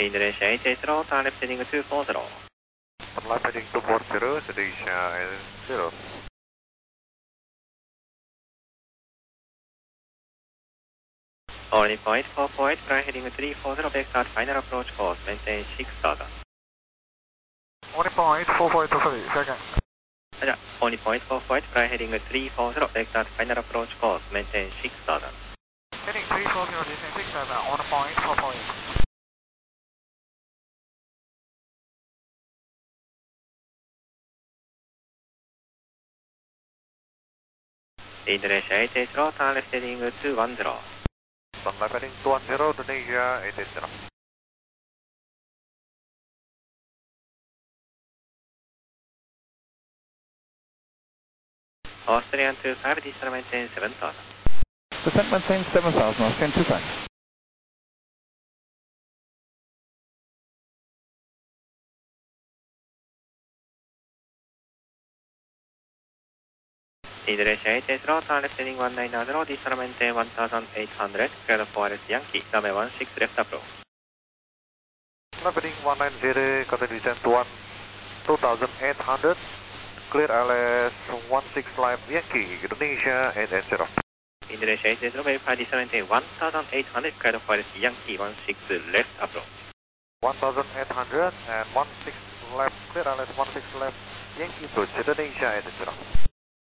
Indonesia 880, turn left heading 240. Turn left heading 240, Indonesia 80. Only point 448, fly heading 340, backstart final approach course, maintain 6000. Only point 448, sorry, second. Only point 448, fly heading 340, backstart final approach course, maintain 6000. Heading 340, descend 6000, only point 448. Indonesia 880, turn left heading 210. Turn left heading 210, Indonesia 880. Austrian 25, descent maintain 7000. Descent maintain 7000, Austrian 25. Indonesia 880, turn left heading 190, descent maintain 1800, clear for Yankee, runway 16 left approach. Left heading 190, continue descent 2800, clear LS 16 left Yankee, Indonesia 880. Indonesia 880, verify descent maintain 1800, clear for Yankee 16 left approach. 1800 and 16 left, clear LS 16 left Yankee approach, Indonesia 880.